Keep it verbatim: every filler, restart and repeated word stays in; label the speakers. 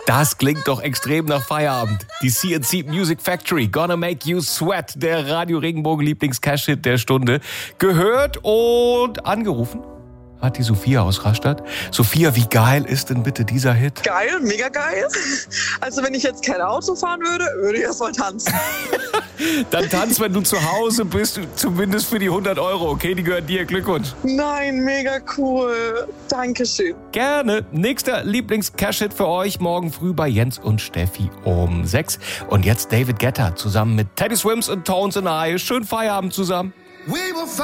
Speaker 1: Das klingt doch extrem nach Feierabend. Die C N C Music Factory, Gonna Make You Sweat, der Radio Regenbogen Lieblings-Cash-Hit der Stunde. Gehört und angerufen hat die Sophia aus Rastatt. Sophia, wie geil ist denn bitte dieser Hit?
Speaker 2: Geil, mega geil. Also wenn ich jetzt kein Auto fahren würde, würde ich erst mal tanzen.
Speaker 1: Dann tanz, wenn du zu Hause bist, zumindest für die hundert Euro, okay? Die gehören dir. Glückwunsch.
Speaker 2: Nein, mega cool. Dankeschön.
Speaker 1: Gerne. Nächster Lieblings-Cash-Hit für euch morgen früh bei Jens und Steffi um sechs. Und jetzt David Guetta zusammen mit Teddy Swims und Tones and I. Schönen Feierabend zusammen.